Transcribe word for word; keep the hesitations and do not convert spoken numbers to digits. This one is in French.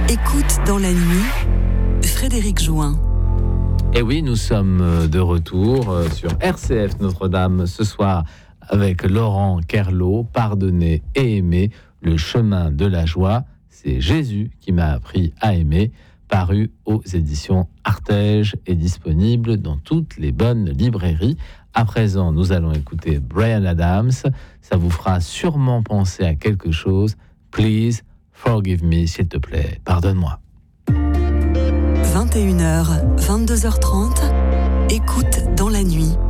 Écoute dans la nuit, Frédéric Join. Et oui, nous sommes de retour sur R C F Notre-Dame ce soir avec Laurent Kerlot, Pardonner et aimer, le chemin de la joie. C'est Jésus qui m'a appris à aimer, paru aux éditions Artege et disponible dans toutes les bonnes librairies. À présent, nous allons écouter Bryan Adams. Ça vous fera sûrement penser à quelque chose. Please forgive me, s'il te plaît. Pardonne-moi. vingt et une heures, vingt-deux heures trente, écoute dans la nuit.